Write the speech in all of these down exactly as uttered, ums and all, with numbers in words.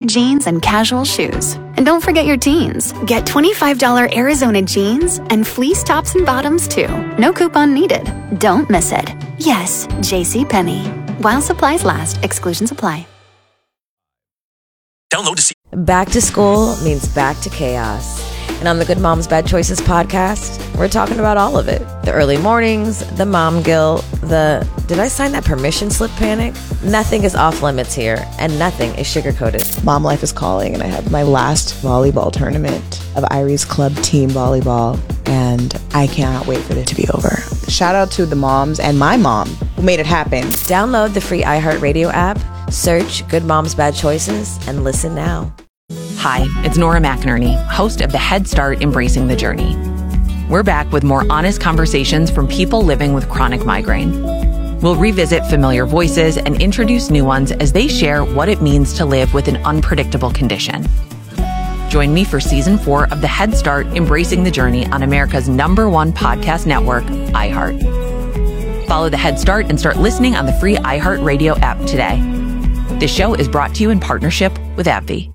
jeans and casual shoes. And don't forget your teens. Get twenty-five dollars Arizona jeans and fleece tops and bottoms too. No coupon needed. Don't miss it. Yes, JCPenney. While supplies last, exclusions apply. Download to see. Back to school means back to chaos. And on the Good Moms Bad Choices podcast, we're talking about all of it. The early mornings, the mom guilt, the did I sign that permission slip panic? Nothing is off limits here, and nothing is sugar-coated. Mom life is calling, and I have my last volleyball tournament of Irie's club team volleyball, and I cannot wait for it to be over. Shout out to the moms and my mom who made it happen. Download the free iHeartRadio app, search Good Moms Bad Choices, and listen now. Hi, it's Nora McInerney, host of the Head Start Embracing the Journey. We're back with more honest conversations from people living with chronic migraine. We'll revisit familiar voices and introduce new ones as they share what it means to live with an unpredictable condition. Join me for season four of the Head Start Embracing the Journey on America's number one podcast network, iHeart. Follow the Head Start and start listening on the free iHeartRadio app today. This show is brought to you in partnership with AbbVie.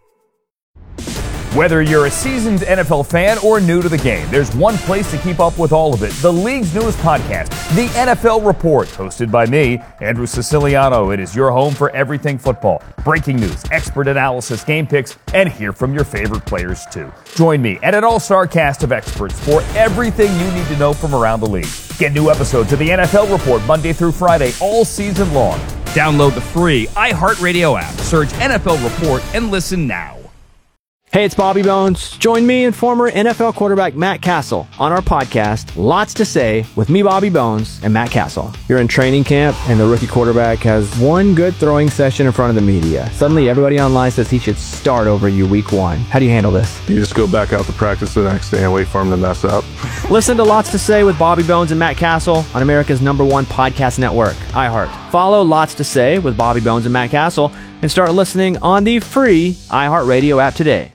Whether you're a seasoned N F L fan or new to the game, there's one place to keep up with all of it. The league's newest podcast, The N F L Report, hosted by me, Andrew Siciliano. It is your home for everything football. Breaking news, expert analysis, game picks, and hear from your favorite players, too. Join me and an all-star cast of experts for everything you need to know from around the league. Get new episodes of The N F L Report Monday through Friday, all season long. Download the free iHeartRadio app, search N F L Report, and listen now. Hey, it's Bobby Bones. Join me and former N F L quarterback Matt Castle on our podcast, Lots to Say, with me, Bobby Bones, and Matt Castle. You're in training camp, and the rookie quarterback has one good throwing session in front of the media. Suddenly, everybody online says he should start over you week one. How do you handle this? You just go back out to practice the next day and wait for him to mess up. Listen to Lots to Say with Bobby Bones and Matt Castle on America's number one podcast network, iHeart. Follow Lots to Say with Bobby Bones and Matt Castle and start listening on the free iHeartRadio app today.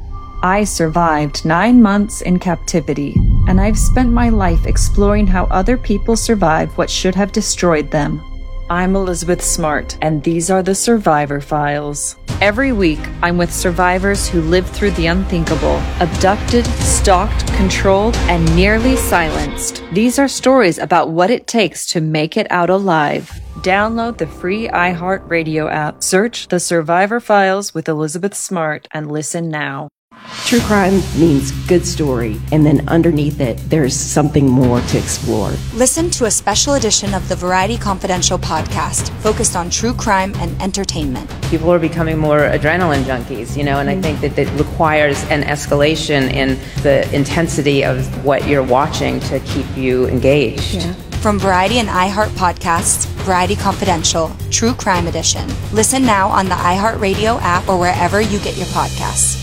I survived nine months in captivity, and I've spent my life exploring how other people survive what should have destroyed them. I'm Elizabeth Smart, and these are the Survivor Files. Every week, I'm with survivors who lived through the unthinkable, abducted, stalked, controlled, and nearly silenced. These are stories about what it takes to make it out alive. Download the free iHeartRadio app, search The Survivor Files with Elizabeth Smart, and listen now. True crime means good story, and then underneath it, there's something more to explore. Listen to a special edition of the Variety Confidential podcast focused on true crime and entertainment. People are becoming more adrenaline junkies, you know, and I think that it requires an escalation in the intensity of what you're watching to keep you engaged. Yeah. From Variety and iHeart Podcasts, Variety Confidential, True Crime Edition. Listen now on the iHeartRadio app or wherever you get your podcasts.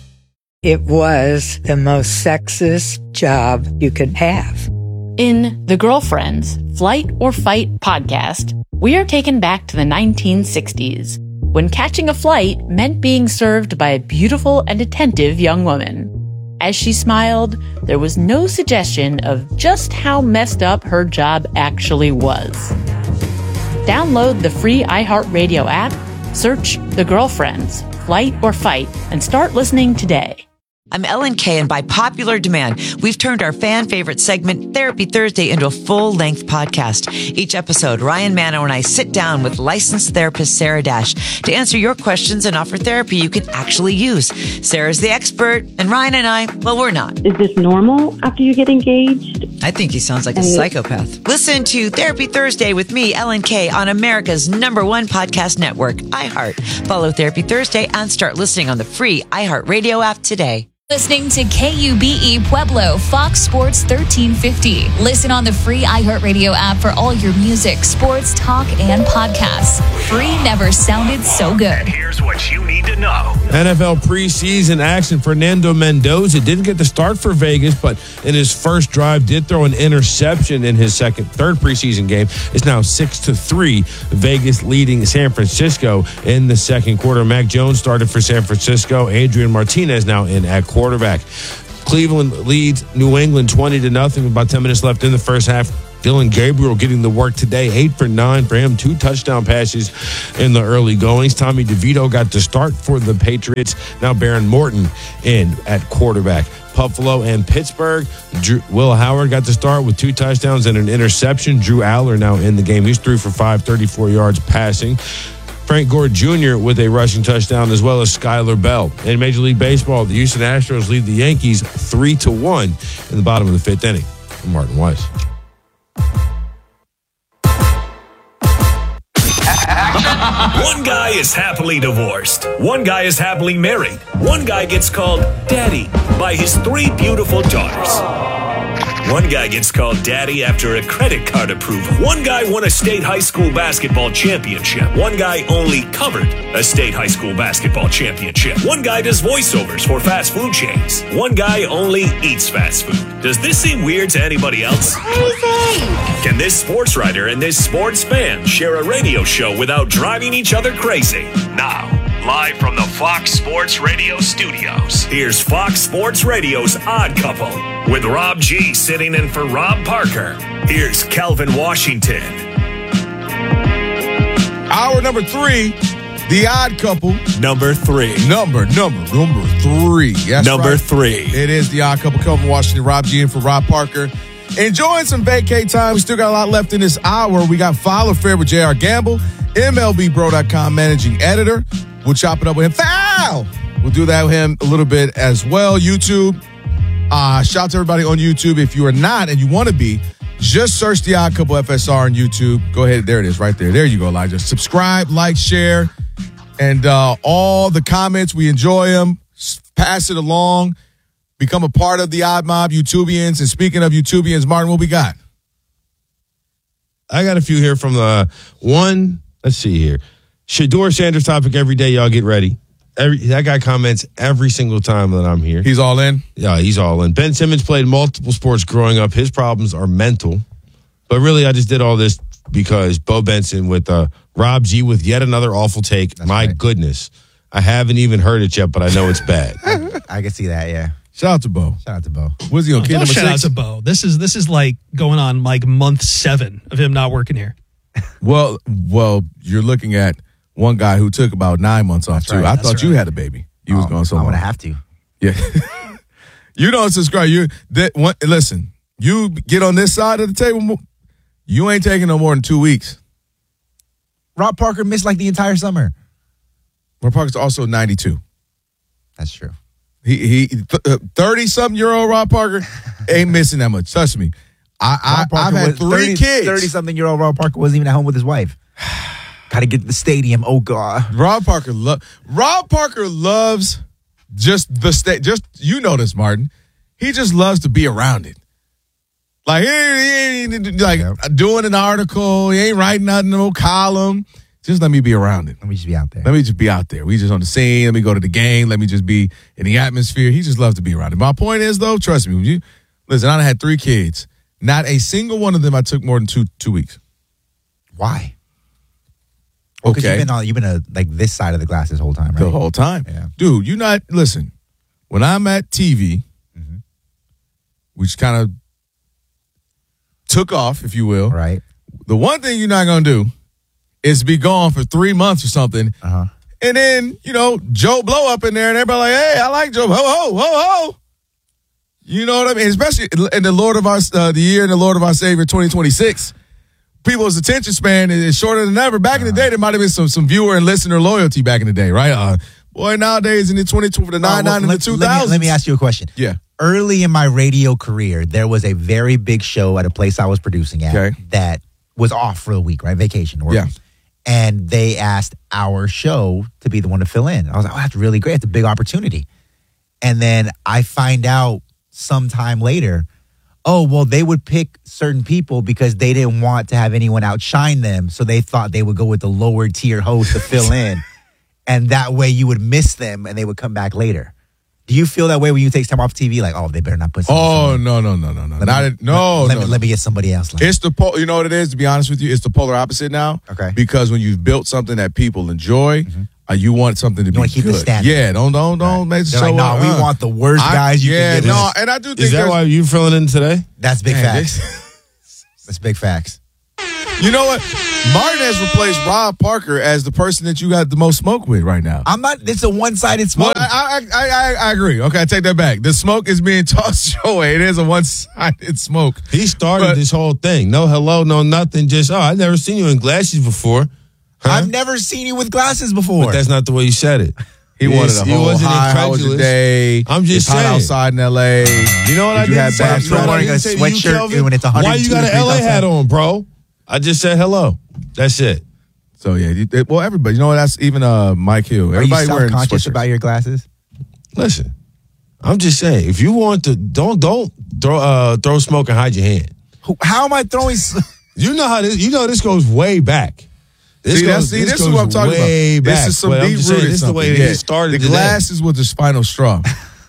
It was the most sexist job you could have. In The Girlfriends, Flight or Fight podcast, we are taken back to the nineteen sixties, when catching a flight meant being served by a beautiful and attentive young woman. As she smiled, there was no suggestion of just how messed up her job actually was. Download the free iHeartRadio app, search The Girlfriends, Flight or Fight, and start listening today. I'm Ellen Kay, and by popular demand, we've turned our fan favorite segment, Therapy Thursday, into a full-length podcast. Each episode, Ryan Mano and I sit down with licensed therapist Sarah Dash to answer your questions and offer therapy you can actually use. Sarah's the expert, and Ryan and I, well, we're not. Is this normal after you get engaged? I think he sounds like a psychopath. Listen to Therapy Thursday with me, Ellen Kay, on America's number one podcast network, iHeart. Follow Therapy Thursday and start listening on the free iHeartRadio app today. Listening to K U B E Pueblo, Fox Sports thirteen fifty. Listen on the free iHeartRadio app for all your music, sports, talk, and podcasts. Free never sounded so good. Here's what you need to know. N F L preseason action. Fernando Mendoza didn't get the start for Vegas, but in his first drive did throw an interception in his second, third preseason game. It's now six to three. Vegas leading San Francisco in the second quarter. Mac Jones started for San Francisco. Adrian Martinez now in at quarterback. Cleveland leads New England twenty to nothing with about ten minutes left in the first half. Dylan Gabriel getting the work today, eight for nine for him, two touchdown passes in the early goings. Tommy DeVito got the start for the Patriots. Now Baron Morton in at quarterback. Buffalo and Pittsburgh. Drew, Will Howard got the start with two touchdowns and an interception. Drew Aller now in the game. He's three for five, thirty-four yards passing. Frank Gore Junior with a rushing touchdown, as well as Skylar Bell. In Major League Baseball, the Houston Astros lead the Yankees three to one in the bottom of the fifth inning. I'm Martin Weiss. One guy is happily divorced. One guy is happily married. One guy gets called daddy by his three beautiful daughters. One guy gets called daddy after a credit card approval. One guy won a state high school basketball championship. One guy only covered a state high school basketball championship. One guy does voiceovers for fast food chains. One guy only eats fast food. Does this seem weird to anybody else? Crazy! Can this sports writer and this sports fan share a radio show without driving each other crazy? Now, live from the Fox Sports Radio studios, here's Fox Sports Radio's Odd Couple with Rob G sitting in for Rob Parker. Here's Calvin Washington. Hour number three, The Odd Couple. Number three. Number, number, number three. That's number right. three. It is The Odd Couple. Calvin Washington, Rob G in for Rob Parker. Enjoying some vacay time. We still got a lot left in this hour. We got File Affair with J R Gamble, M L B Bro dot com managing editor. We'll chop it up with him. Foul! We'll do that with him a little bit as well. YouTube. Uh, shout out to everybody on YouTube. If you are not and you want to be, just search The Odd Couple F S R on YouTube. Go ahead. There it is right there. There you go, Elijah. Subscribe, like, share, and uh, all the comments. We enjoy them. Pass it along. Become a part of the Odd Mob, YouTubians. And speaking of YouTubians, Martin, what we got? I got a few here from the one. Let's see here. Shador Sanders topic every day. Y'all get ready. Every, that guy comments every single time that I'm here. He's all in? Yeah, he's all in. Ben Simmons played multiple sports growing up. His problems are mental. But really, I just did all this because Bo Benson with uh, Rob G with yet another awful take. That's My right. goodness. I haven't even heard it yet, but I know it's bad. I, I can see that, yeah. Shout out to Bo. Shout out to Bo. Was he on kid Don't number shout six? out to Bo. This is this is like going on like month seven of him not working here. Well, well, you're looking at one guy who took about nine months off, That's too. right, I that's thought you right. had a baby. You oh, was going so I'm long. going to have to. Yeah. You don't subscribe. You that one, Listen, you get on this side of the table, you ain't taking no more than two weeks. Rob Parker missed like the entire summer. Rob Parker's also ninety-two. That's true. He he, thirty-something-year-old Rob Parker ain't missing that much. Trust me. I, I, I've had three kids. thirty-something-year-old Rob Parker wasn't even at home with his wife. Got to get to the stadium. Oh, God. Rob Parker, lo- Rob Parker loves just the state. Just, you know this, Martin. He just loves to be around it. Like, he ain't, he ain't like yep. doing an article. He ain't writing nothing, no column. Just let me be around it. Let me just be out there. Let me just be out there. We just on the scene. Let me go to the game. Let me just be in the atmosphere. He just loves to be around it. My point is, though, trust me, when you listen, I had three kids. Not a single one of them I took more than two two weeks. Why? Well, okay. You've been on, you've been a, like this side of the glass this whole time, right? The whole time. Yeah. Dude, you not, listen, when I'm at T V, mm-hmm. which kind of took off, if you will. Right. The one thing you're not going to do is be gone for three months or something. Uh-huh. And then, you know, Joe blow up in there and everybody like, hey, I like Joe. Ho, ho, ho, ho. You know what I mean? Especially in the Lord of our, uh, the year in the Lord of our Savior twenty twenty-six. People's attention span is shorter than ever. Back uh-huh. in the day, there might have been some some viewer and listener loyalty back in the day, right? Uh, boy, nowadays in the twenty for the nine nine uh, well, and the two thousands. Let me, let me ask you a question. Yeah. Early in my radio career, there was a very big show at a place I was producing at okay. that was off for a week, right? Vacation. Or yeah. And they asked our show to be the one to fill in. I was like, oh, that's really great. It's a big opportunity. And then I find out sometime later, oh, well, they would pick certain people because they didn't want to have anyone outshine them. So they thought they would go with the lower tier host to fill in. And that way you would miss them and they would come back later. Do you feel that way when you take time off T V? Like, oh, they better not put something. Oh, no, no, no, no, no. Let Not me, a, no, let, no, me, no. let me get somebody else. Like it's the, po- you know what it is, to be honest with you? It's the polar opposite now. Okay. Because when you've built something that people enjoy, mm-hmm. uh, you want something to you be want to keep good. the standard. Yeah, don't, don't, don't make the show like, no, up. we uh, want the worst I, guys you yeah, can get. Yeah, no, and I do think Is that why you filling in today? That's big Man, facts. That's big facts. You know what? Martin has replaced Rob Parker as the person that you got the most smoke with right now. I'm not. It's a one-sided smoke. Well, I, I, I, I agree. Okay, I take that back. The smoke is being tossed your way. It is a one-sided smoke. He started But- this whole thing. No hello, no nothing. Just, oh, I've never seen you in glasses before. Huh? I've never seen you with glasses before. But that's not the way you said it. He wanted a He whole wasn't hi, how was your incredulous. day? I'm just it's hot saying. outside in L A. You know what Did I you didn't have say? bad You know what I wearing didn't a say to you, sweatshirt Kelvin? when it's Why you one hundred got an degrees L A hat outside? on, bro? I just said hello. That's it. So yeah, you, it- well, everybody. You know what? That's even uh, Mike Hill. Are you Everybody wearing self-conscious sweatshirts. about your glasses? Listen, I'm just saying, if you want to, don't don't throw uh, throw smoke and hide your hand. Who- How am I throwing? s- You know how this. You know this goes way back. This See, that's, see, this, is what I'm talking way about. Back. This is some But I'm deep just saying, rooted this is the way something. he Yeah. started The today. glasses with the spinal straw.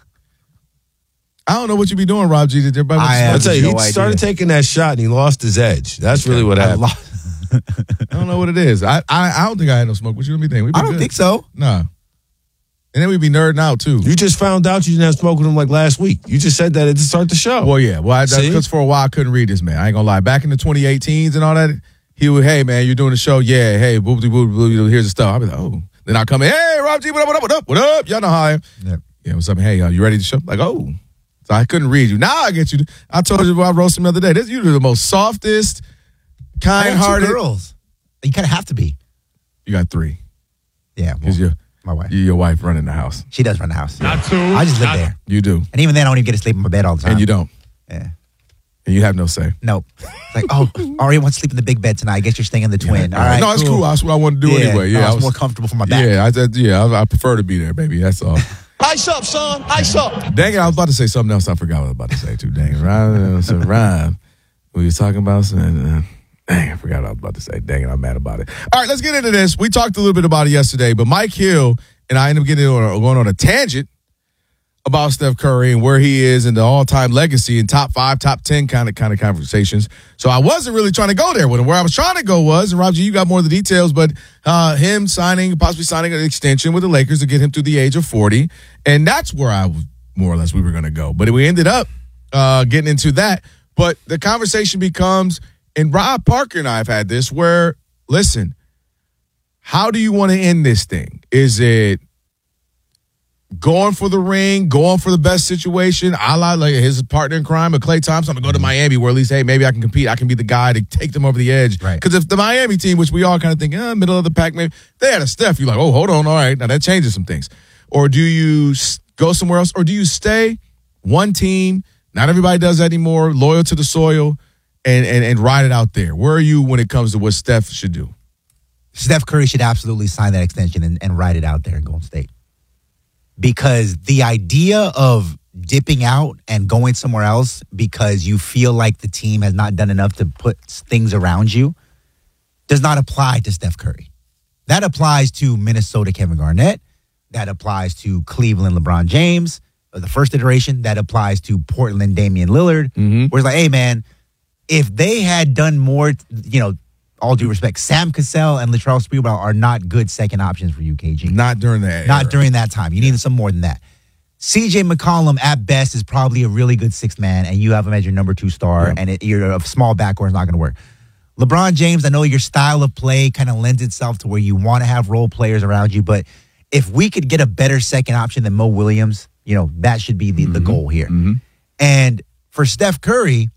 I don't know what you be doing, Rob G. Did everybody? I I, have I'll tell you, he no started idea. taking that shot and he lost his edge. That's really what I happened. lost- I don't know what it is. I, I I don't think I had no smoke. What you gonna be thinking? We be I don't good. think so. Nah. And then we be nerding out too. You just found out you didn't have smoke with him like last week. You just said that at the start of the show. Well, yeah. Well, that's See? because for a while I couldn't read this man. I ain't gonna lie. Back in the twenty eighteens and all that, he would, hey man, you're doing the show. Yeah, hey, boop, boop, boop, boop, here's the stuff. I'd be like, oh. Then I come in, hey, Rob G, what up, what up, what up, what up? Y'all know how I am. Yep. Yeah, what's up? Hey, uh, you ready to show? Like, oh. So I couldn't read you. Now I get you. I told you about roasting the other day. This, you're the most softest, I got two kind-hearted. girls. You kind of have to be. You got three. Yeah, well, Because your, my wife. your wife running the house. She does run the house. Not two. I just live there, You do. and even then, I don't even get to sleep in my bed all the time. And you don't. Yeah. And you have no say. Nope. It's like, oh, Ari wants to sleep in the big bed tonight. I guess you're staying in the twin. All right. no, it's cool. That's what I want to do Yeah, anyway. no, Yeah, I it's was more comfortable for my back. Yeah, I said, yeah, I, I prefer to be there, baby. That's all. Ice up, son. Ice up. Dang it, I was about to say something else. I forgot what I was about to say too. Dang it, rhyme. It's a rhyme. We was talking about something. uh, Dang, I forgot what I was about to say. Dang it, I'm mad about it. All right, let's get into this. We talked a little bit about it yesterday, but Mike Hill and I ended up getting on a, going on a tangent about Steph Curry and where he is in the all-time legacy and top five, top ten kind of kind of conversations. So I wasn't really trying to go there with him. Where I was trying to go was, and Rob G, you got more of the details, but uh, him signing, possibly signing an extension with the Lakers to get him through the age of forty, and that's where I was, more or less we were going to go. But we ended up uh, getting into that. But the conversation becomes, and Rob Parker and I have had this, where, listen, how do you want to end this thing? Is it going for the ring, going for the best situation, a la like his partner in crime, but Klay Thompson, I'm going to go to Miami where at least, hey, maybe I can compete. I can be the guy to take them over the edge. Right. Because if the Miami team, which we all kind of think, eh, middle of the pack, maybe they had a Steph, you're like, oh, hold on, all right. Now that changes some things. Or do you s- go somewhere else? Or do you stay one team? Not everybody does that anymore. Loyal to the soil and, and, and ride it out there. Where are you when it comes to what Steph should do? Steph Curry should absolutely sign that extension and, and ride it out there in Golden State. Because the idea of dipping out and going somewhere else because you feel like the team has not done enough to put things around you does not apply to Steph Curry. That applies to Minnesota Kevin Garnett. That applies to Cleveland LeBron James, the first iteration. That applies to Portland Damian Lillard. Mm-hmm. Where it's like, hey, man, if they had done more, you know, all due respect, Sam Cassell and Latrell Sprewell are not good second options for you, K G. Not during that Not era. during that time. You need some more than that. C J McCollum, at best, is probably a really good sixth man, and you have him as your number two star, Yeah. and it, you're a small backcourt is not going to work. LeBron James, I know your style of play kind of lends itself to where you want to have role players around you, but if we could get a better second option than Mo Williams, you know, that should be the, Mm-hmm. the goal here. And for Steph Curry,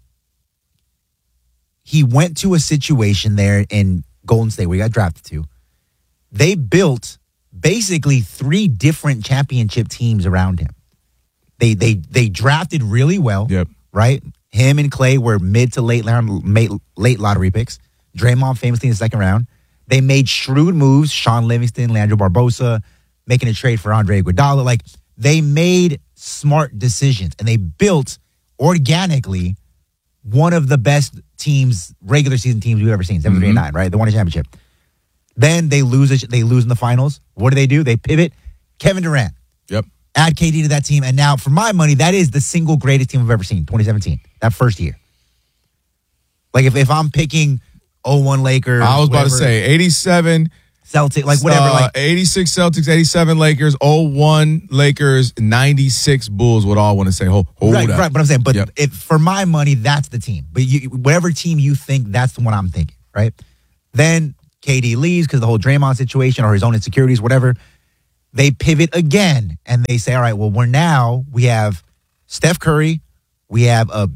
he went to a situation there in Golden State where he got drafted to. They built basically three different championship teams around him. They they they drafted really well, Yep. right? Him and Klay were mid to late late lottery picks. Draymond famously in the second round. They made shrewd moves, Sean Livingston, Leandro Barbosa, making a trade for Andre Iguodala. Like, they made smart decisions, and they built organically one of the best teams, regular season teams we've ever seen, seven three and nine, right? They won a championship. Then they lose it, they lose in the finals. What do they do? They pivot. Kevin Durant. Yep. Add K D to that team. And now, for my money, that is the single greatest team I've ever seen, twenty seventeen, that first year. Like, if, if I'm picking oh one Lakers. I was about to whatever, say eighty-seven, Celtic, like whatever. Uh, like eighty-six Celtics, eighty-seven Lakers, oh one Lakers, ninety-six Bulls would all want to say, hold, hold right, up. right. But I'm saying, but Yep. if, for my money, that's the team. But you, whatever team you think, that's the one I'm thinking, right? Then K D leaves because of the whole Draymond situation or his own insecurities, whatever. They pivot again and they say, all right, well, we're now, we have Steph Curry, we have a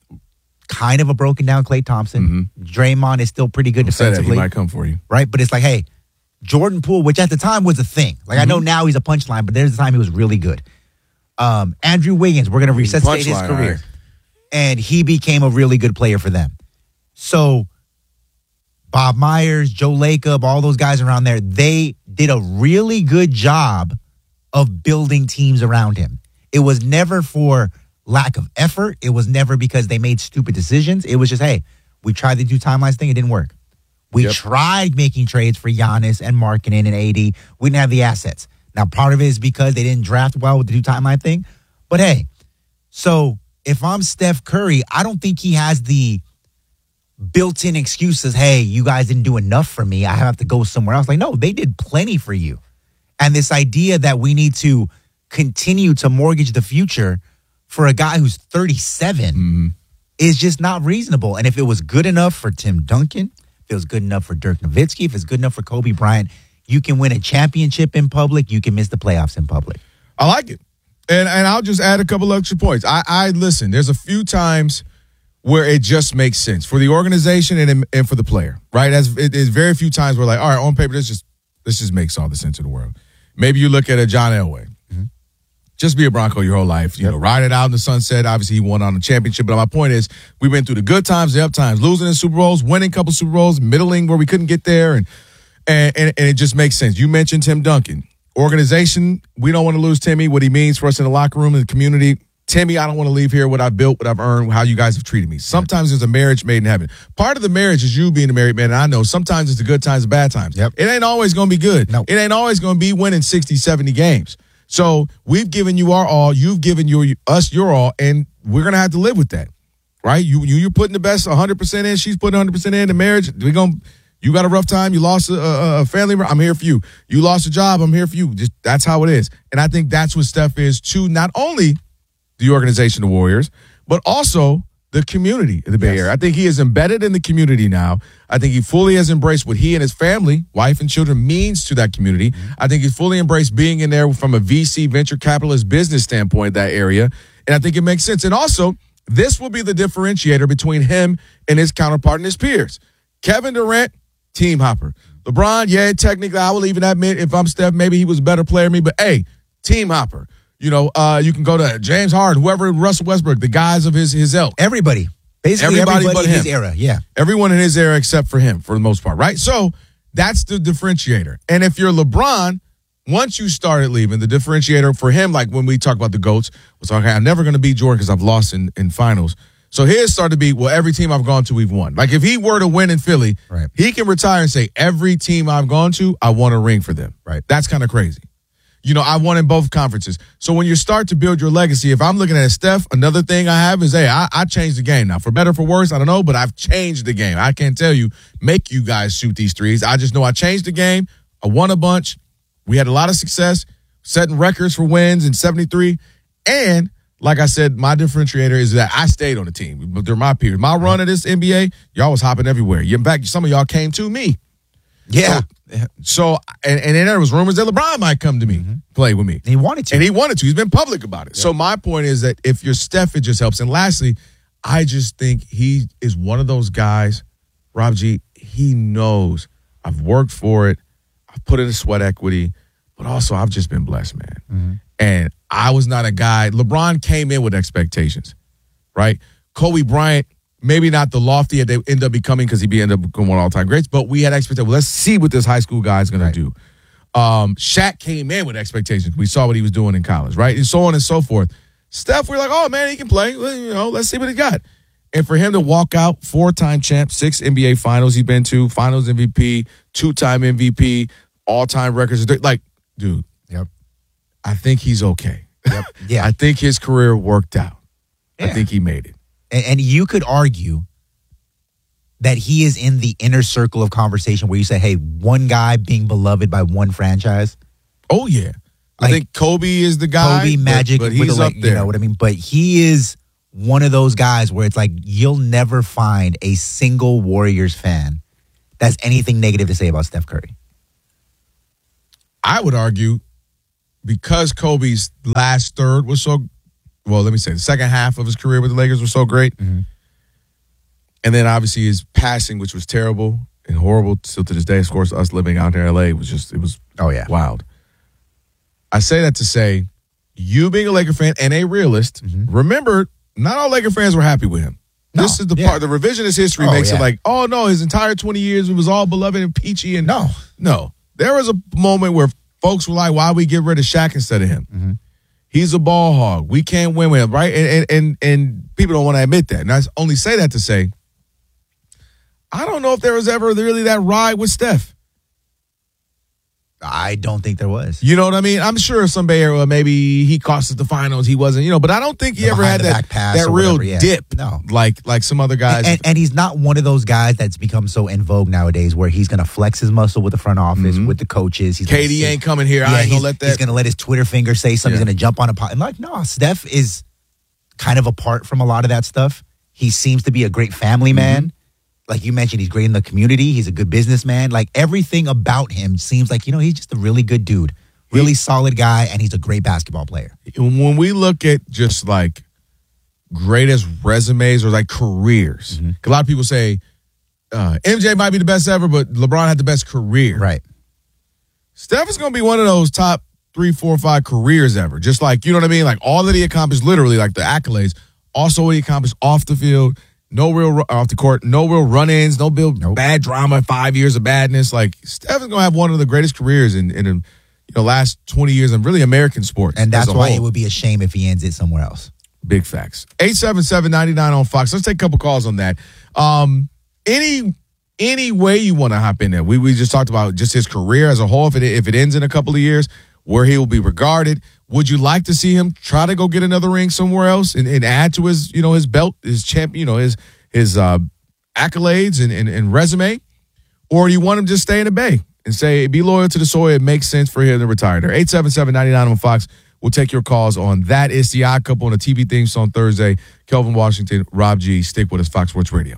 kind of a broken down Klay Thompson. Mm-hmm. Draymond is still pretty good Don't say that. defensively. He might come for you. Right? But it's like, hey, Jordan Poole, which at the time was a thing. Like, mm-hmm. I know now he's a punchline, but there's a time he was really good. Um, Andrew Wiggins, we're going to resuscitate his career. Right. And he became a really good player for them. So, Bob Myers, Joe Lacob, all those guys around there, they did a really good job of building teams around him. It was never for lack of effort. It was never because they made stupid decisions. It was just, hey, we tried to do timelines thing. It didn't work. We yep. tried making trades for Giannis and Markkanen and A D. We didn't have the assets. Now, part of it is because they didn't draft well with the two timeline thing. But hey, so if I'm Steph Curry, I don't think he has the built-in excuses. Hey, you guys didn't do enough for me. I have to go somewhere else. Like, no, they did plenty for you. And this idea that we need to continue to mortgage the future for a guy who's thirty-seven mm-hmm. is just not reasonable. And if it was good enough for Tim Duncan, if it was good enough for Dirk Nowitzki, if it's good enough for Kobe Bryant, you can win a championship in public, you can miss the playoffs in public. I like it. And and I'll just add a couple extra points. I, I listen, there's a few times where it just makes sense for the organization and and for the player, right? As it is very few times where like, all right, on paper, this just this just makes all the sense in the world. Maybe you look at a John Elway. Mm-hmm. Just be a Bronco your whole life. You yep. know, ride it out in the sunset. Obviously, he won on the championship. But my point is, we've been through the good times, the up times, losing in Super Bowls, winning a couple Super Bowls, middling where we couldn't get there, and and and, and it just makes sense. You mentioned Tim Duncan. Organization, we don't want to lose Timmy, what he means for us in the locker room and the community. Timmy, I don't want to leave here what I've built, what I've earned, how you guys have treated me. Sometimes there's a marriage made in heaven. Part of the marriage is you being a married man, and I know sometimes it's the good times and bad times. Yep. It ain't always going to be good. Nope. It ain't always going to be winning sixty, seventy games. So we've given you our all, you've given your, us your all, and we're going to have to live with that, right? You, you, you're putting the best one hundred percent in, she's putting one hundred percent in the marriage. We're going You got a rough time, you lost a, a, a family member, I'm here for you. You lost a job, I'm here for you. Just that's how it is. And I think that's what Steph is to not only the organization, the Warriors, but also the community of the Bay yes. Area. I think he is embedded in the community now. I think he fully has embraced what he and his family, wife and children, means to that community. Mm-hmm. I think he's fully embraced being in there from a V C, venture capitalist business standpoint, that area. And I think it makes sense. And also, this will be the differentiator between him and his counterpart and his peers. Kevin Durant, team hopper. LeBron, yeah, technically, I will even admit, if I'm Steph, maybe he was a better player than me, but hey, team hopper. You know, uh, you can go to James Harden, whoever, Russell Westbrook, the guys of his his ilk. Everybody. Basically everybody, everybody but in him. His era, yeah. Everyone in his era except for him, for the most part, right? So that's the differentiator. And if you're LeBron, once you started leaving, the differentiator for him, like when we talk about the GOATs, was, okay, I'm never going to beat Jordan because I've lost in, in finals. So his started to be, well, every team I've gone to, we've won. Like if he were to win in Philly, right. he can retire and say, every team I've gone to, I won a ring for them. Right. That's kind of crazy. You know, I won in both conferences. So when you start to build your legacy, if I'm looking at Steph, another thing I have is, hey, I, I changed the game. Now, for better or for worse, I don't know, but I've changed the game. I can't tell you, make you guys shoot these threes. I just know I changed the game. I won a bunch. We had a lot of success, setting records for wins in seventy-three. And like I said, my differentiator is that I stayed on the team. But they're my peers. My run of this N B A, y'all was hopping everywhere. In fact, some of y'all came to me. Yeah. So, so and, and then there was rumors that LeBron might come to me, mm-hmm. play with me. And he wanted to. And he wanted to. He's been public about it. Yeah. So my point is that if you're Steph, it just helps. And lastly, I just think he is one of those guys, Rob G, he knows I've worked for it. I've put in a sweat equity, but also I've just been blessed, man. Mm-hmm. And I was not a guy. LeBron came in with expectations, right? Kobe Bryant, maybe not the lofty they end up becoming because he be end up going one all-time greats, but we had expectations. Well, let's see what this high school guy is going right. to do. Um, Shaq came in with expectations. We saw what he was doing in college, right? And so on and so forth. Steph, we're like, oh, man, he can play. Well, you know, let's see what he got. And for him to walk out, four-time champ, six N B A finals he's been to, finals M V P, two-time M V P, all-time records. Like, dude, yep. I think he's okay. Yep. Yeah. I think his career worked out. Yeah. I think he made it. And, and you could argue that he is in the inner circle of conversation where you say, hey, one guy being beloved by one franchise? Oh, yeah. Like, I think Kobe is the guy. Kobe, Magic, but, but he's the, up there. You know what I mean? But he is one of those guys where it's like you'll never find a single Warriors fan that's anything negative to say about Steph Curry. I would argue because Kobe's last third was so, well, let me say, the second half of his career with the Lakers was so great. Mm-hmm. And then obviously his passing, which was terrible and horrible still to this day. Of course, us living out here in L A was just, it was oh yeah wild. I say that to say, you being a Laker fan and a realist, mm-hmm. remember, not all Laker fans were happy with him. No, this is the yeah. part, the revisionist history oh, makes yeah. it like, oh no, his entire twenty years, it was all beloved and peachy. And no, no. There was a moment where folks were like, why we get rid of Shaq instead of him? Mm-hmm. He's a ball hog. We can't win with him, right? And, and, and, and people don't want to admit that. And I only say that to say, I don't know if there was ever really that ride with Steph. I don't think there was. You know what I mean? I'm sure some Bay Area, maybe he cost us the finals. He wasn't, you know, but I don't think he the ever had that, that real whatever, yeah. dip no. like like some other guys. And, and, and he's not one of those guys that's become so in vogue nowadays where he's going to flex his muscle with the front office, mm-hmm. with the coaches. He's K D say, ain't coming here. Yeah, I ain't going to let that. He's going to let his Twitter finger say something. Yeah. He's going to jump on a pot. And like, no, Steph is kind of apart from a lot of that stuff. He seems to be a great family man. Mm-hmm. Like you mentioned, he's great in the community. He's a good businessman. Like everything about him seems like, you know, he's just a really good dude, really he, solid guy, and he's a great basketball player. When we look at just like greatest resumes or like careers, mm-hmm. a lot of people say uh, M J might be the best ever, but LeBron had the best career. Right. Steph is going to be one of those top three, four, five careers ever. Just like, you know what I mean? Like all that he accomplished, literally, like the accolades, also what he accomplished off the field. No real off the court, no real run-ins, no real nope. bad drama, five years of badness. Like Steph is gonna have one of the greatest careers in in, in you know last twenty years in really American sports, and that's why whole. It would be a shame if he ends it somewhere else. Big facts. Eight seven seven ninety nine on Fox. Let's take a couple calls on that. Um, any any way you want to hop in there? We we just talked about just his career as a whole. If it if it ends in a couple of years, where he will be regarded. Would you like to see him try to go get another ring somewhere else and, and add to his, you know, his belt, his champ, you know, his his uh, accolades and, and, and resume? Or do you want him to just stay in the Bay and say, be loyal to the soil? It makes sense for him to retire there. eight seven seven ninety nine on Fox. We'll take your calls on that. It's the Odd Couple on the T V theme song Thursday. Kelvin Washington, Rob G. Stick with us, Fox Sports Radio.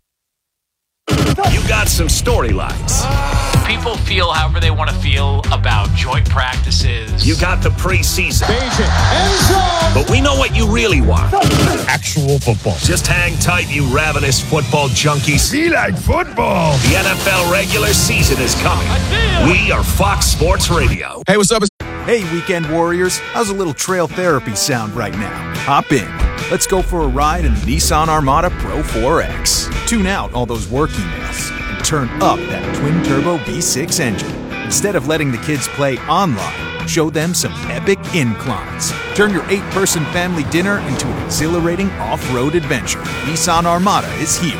You got some storylines. People feel however they want to feel about joint practices. You got the preseason. But we know what you really want. Actual football. Just hang tight, you ravenous football junkies. Be like football. The N F L regular season is coming. We are Fox Sports Radio. Hey, what's up? Hey, weekend warriors. How's a little trail therapy sound right now? Hop in. Let's go for a ride in the Nissan Armada Pro four X. Tune out all those work emails and turn up that twin-turbo V six engine. Instead of letting the kids play online, show them some epic inclines. Turn your eight-person family dinner into an exhilarating off-road adventure. Nissan Armada is here.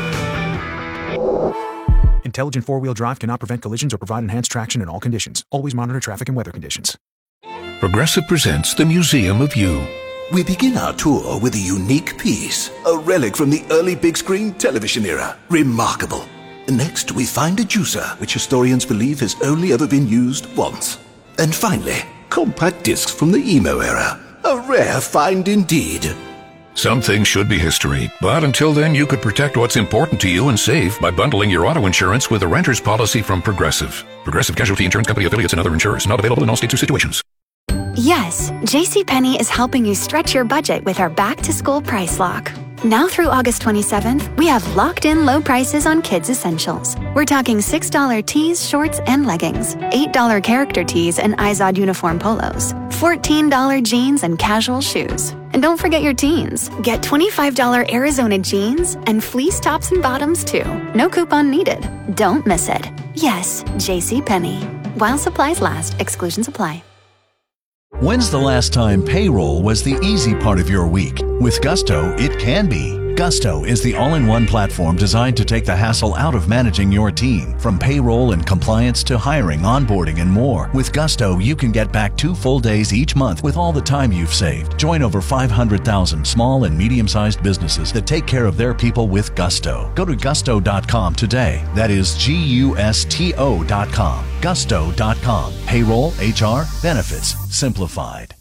Intelligent four-wheel drive cannot prevent collisions or provide enhanced traction in all conditions. Always monitor traffic and weather conditions. Progressive presents the Museum of You. We begin our tour with a unique piece, a relic from the early big screen television era. Remarkable. Next, we find a juicer, which historians believe has only ever been used once. And finally, compact discs from the emo era. A rare find indeed. Some things should be history, but until then, you could protect what's important to you and save by bundling your auto insurance with a renter's policy from Progressive. Progressive Casualty Insurance Company affiliates and other insurers. Not available in all states or situations. Yes, JCPenney is helping you stretch your budget with our back-to-school price lock. Now through August twenty-seventh, we have locked-in low prices on kids' essentials. We're talking six dollar tees, shorts, and leggings, eight dollar character tees and Izod uniform polos, fourteen dollar jeans and casual shoes. And don't forget your teens. Get twenty-five dollar Arizona jeans and fleece tops and bottoms, too. No coupon needed. Don't miss it. Yes, JCPenney. While supplies last, exclusions apply. When's the last time payroll was the easy part of your week? With Gusto, it can be. Gusto is the all-in-one platform designed to take the hassle out of managing your team. From payroll and compliance to hiring, onboarding, and more. With Gusto, you can get back two full days each month with all the time you've saved. Join over five hundred thousand small and medium-sized businesses that take care of their people with Gusto. Go to gusto dot com today. That is G U S T O dot com. gusto dot com. Payroll, H R, benefits, simplified.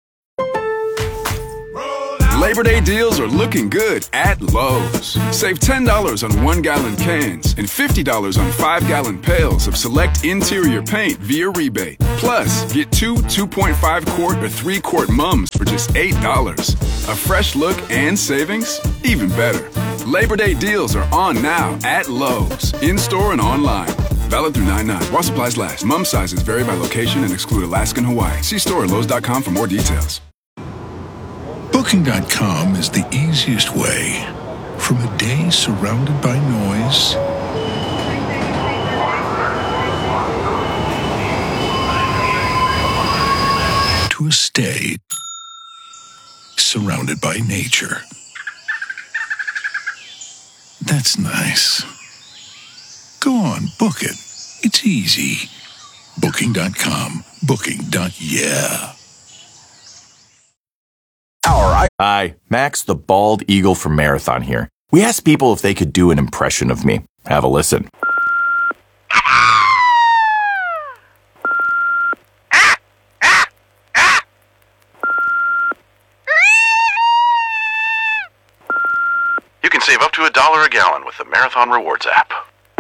Labor Day deals are looking good at Lowe's. Save ten dollars on one-gallon cans and fifty dollars on five-gallon pails of select interior paint via rebate. Plus, get two two point five quart or three quart mums for just eight dollars. A fresh look and savings? Even better. Labor Day deals are on now at Lowe's, in-store and online. Valid through nine nine. While supplies last. Mum sizes vary by location and exclude Alaska and Hawaii. See store at lowes dot com for more details. Booking dot com is the easiest way from a day surrounded by noise to a stay surrounded by nature. That's nice. Go on, book it. It's easy. Booking dot com. Booking. Yeah. Hi, Max the Bald Eagle from Marathon here. We asked people if they could do an impression of me. Have a listen. You can save up to a dollar a gallon with the Marathon Rewards app.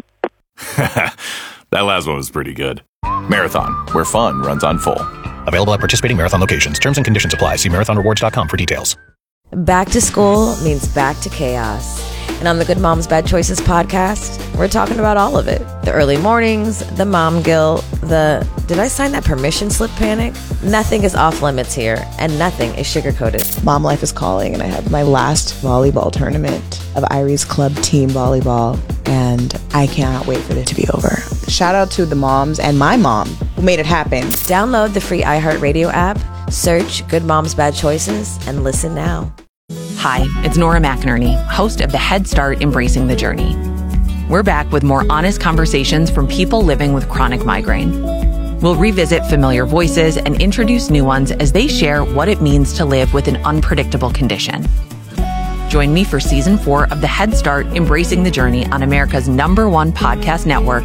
That last one was pretty good. Marathon, where fun runs on full. Available at participating Marathon locations. Terms and conditions apply. See marathon rewards dot com for details. Back to school means back to chaos. And on the Good Moms Bad Choices podcast, we're talking about all of it. The early mornings, the mom guilt, the did I sign that permission slip panic? Nothing is off limits here, and nothing is sugar-coated. Mom life is calling, and I have my last volleyball tournament of Irie's club team volleyball, and I cannot wait for it to be over. Shout out to the moms and my mom who made it happen. Download the free iHeartRadio app, search Good Moms Bad Choices, and listen now. Hi, it's Nora McInerney, host of the Head Start Embracing the Journey. We're back with more honest conversations from people living with chronic migraine. We'll revisit familiar voices and introduce new ones as they share what it means to live with an unpredictable condition. Join me for season four of the Head Start Embracing the Journey on America's number one podcast network,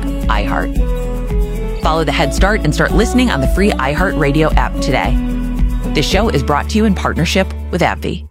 iHeart. Follow the Head Start and start listening on the free iHeartRadio app today. This show is brought to you in partnership with AbbVie.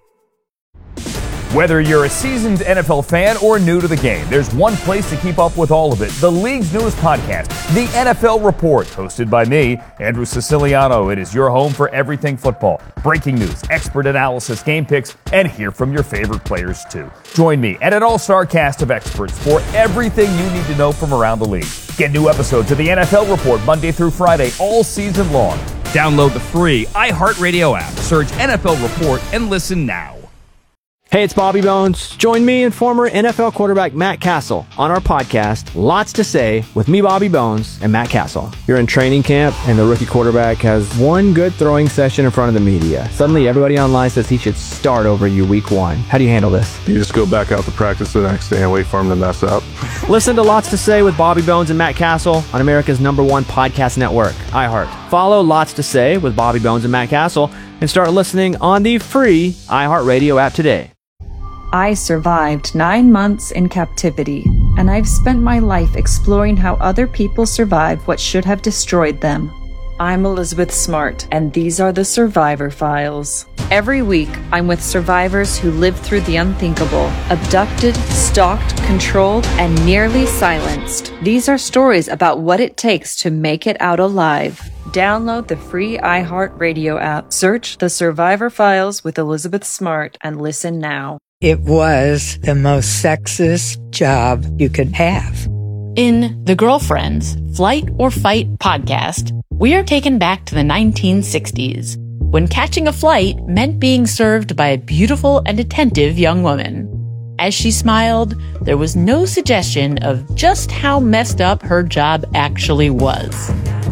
Whether you're a seasoned N F L fan or new to the game, there's one place to keep up with all of it. The league's newest podcast, The N F L Report, hosted by me, Andrew Siciliano. It is your home for everything football. Breaking news, expert analysis, game picks, and hear from your favorite players too. Join me and an all-star cast of experts for everything you need to know from around the league. Get new episodes of The N F L Report Monday through Friday all season long. Download the free iHeartRadio app, search N F L Report, and listen now. Hey, it's Bobby Bones. Join me and former N F L quarterback Matt Castle on our podcast, Lots to Say, with me, Bobby Bones, and Matt Castle. You're in training camp, and the rookie quarterback has one good throwing session in front of the media. Suddenly, everybody online says he should start over you week one. How do you handle this? You just go back out to practice the next day and wait for him to mess up. Listen to Lots to Say with Bobby Bones and Matt Castle on America's number one podcast network, iHeart. Follow Lots to Say with Bobby Bones and Matt Castle and start listening on the free iHeartRadio app today. I survived nine months in captivity, and I've spent my life exploring how other people survive what should have destroyed them. I'm Elizabeth Smart, and these are the Survivor Files. Every week, I'm with survivors who lived through the unthinkable, abducted, stalked, controlled, and nearly silenced. These are stories about what it takes to make it out alive. Download the free iHeartRadio app, search The Survivor Files with Elizabeth Smart, and listen now. It was the most sexist job you could have. In The Girlfriends, Flight or Fight podcast, we are taken back to the nineteen sixties, when catching a flight meant being served by a beautiful and attentive young woman. As she smiled, there was no suggestion of just how messed up her job actually was.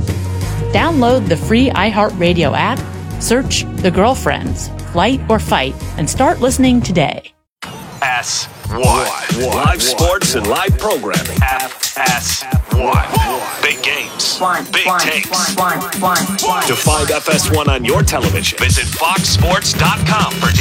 Download the free iHeartRadio app, search The Girlfriends, Flight or Fight, and start listening today. S one. Live sports and live programming. F S one. Big games. Big takes. To find F S one on your television, visit fox sports dot com for details.